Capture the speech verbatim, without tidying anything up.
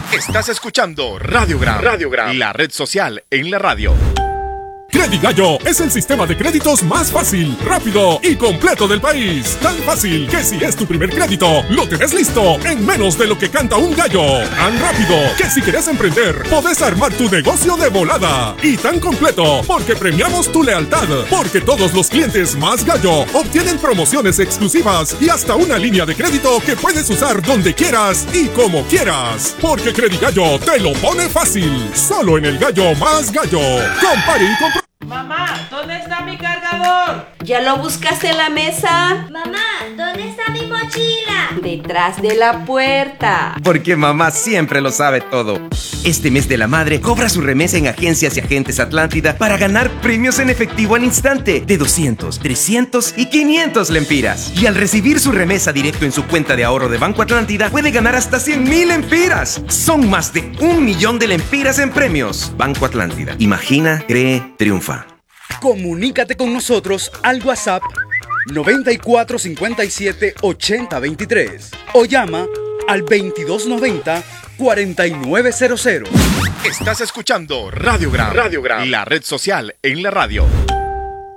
Estás escuchando Radiogram, Radiogram, la red social en la radio. Credigallo es el sistema de créditos más fácil, rápido y completo del país. Tan fácil que si es tu primer crédito, lo tenés listo en menos de lo que canta un gallo. Tan rápido que si querés emprender, podés armar tu negocio de volada. Y tan completo porque premiamos tu lealtad. Porque todos los clientes más gallo obtienen promociones exclusivas y hasta una línea de crédito que puedes usar donde quieras y como quieras. Porque Credigallo te lo pone fácil. Solo en el gallo más gallo. Compare y compra. Mamá, ¿dónde está mi cargador? ¿Ya lo buscaste en la mesa? Mamá, ¿dónde está mi mochila? Detrás de la puerta. Porque mamá siempre lo sabe todo. Este mes de la madre, cobra su remesa en Agencias y Agentes Atlántida para ganar premios en efectivo al instante de doscientos, trescientos y quinientos lempiras. Y al recibir su remesa directo en su cuenta de ahorro de Banco Atlántida, puede ganar hasta cien mil lempiras. Son más de un millón de lempiras en premios. Banco Atlántida. Imagina, cree, triunfa. Comunícate con nosotros al WhatsApp noventa y cuatro cincuenta y siete ochenta veintitrés o llama al veintidós noventa cuarenta y nueve cero cero. Estás escuchando Radiogram, Radiogram, la red social en la radio.